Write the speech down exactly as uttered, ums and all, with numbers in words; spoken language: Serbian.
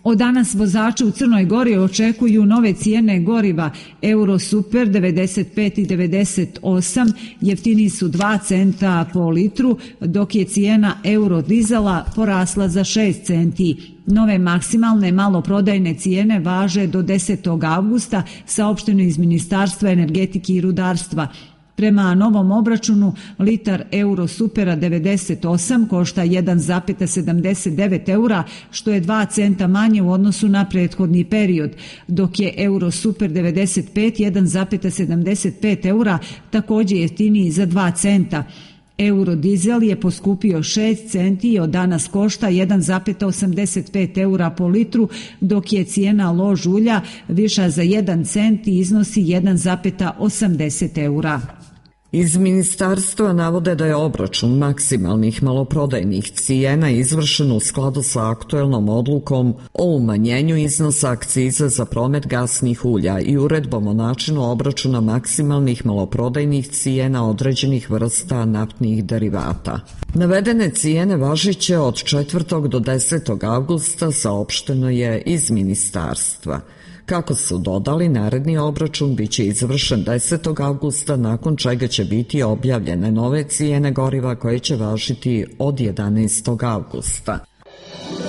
Od danas vozači u Crnoj Gori očekuju nove cijene goriva. Eurosuper devedeset pet i devedeset osam jeftiniji su dva centa po litru, dok je cijena eurodizela porasla za šest centi. Nove maksimalne maloprodajne cijene važe do desetog avgusta, saopšteno iz Ministarstva energetike i rudarstva. Prema novom obračunu, litar Eurosupera devedeset osam košta jedan zarez sedamdeset devet eura, što je dva centa manje u odnosu na prethodni period, dok je Eurosuper devedeset pet jedan zarez sedamdeset pet eura, također jeftiniji za dva centa. Eurodizel je poskupio šest centi i od danas košta jedan zarez osamdeset pet eura po litru, dok je cijena lož ulja viša za jedan cent i iznosi jedan zarez osamdeset eura. Iz ministarstva navode da je obračun maksimalnih maloprodajnih cijena izvršen u skladu sa aktuelnom odlukom o umanjenju iznosa akciza za promet gasnih ulja i uredbom o načinu obračuna maksimalnih maloprodajnih cijena određenih vrsta naftnih derivata. Navedene cijene važiće od četvrtog do desetog avgusta, saopšteno je iz ministarstva. Kako su dodali, naredni obračun biće izvršen desetog avgusta, nakon čega će biti objavljene nove cijene goriva koje će važiti od jedanaestog avgusta.